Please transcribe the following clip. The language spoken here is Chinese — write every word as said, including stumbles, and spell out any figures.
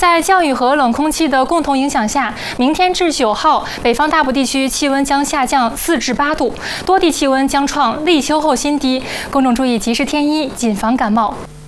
在降雨和冷空气的共同影响下，明天至九号，北方大部地区气温将下降四至八度，多地气温将创立秋后新低。公众注意及时添衣，谨防感冒。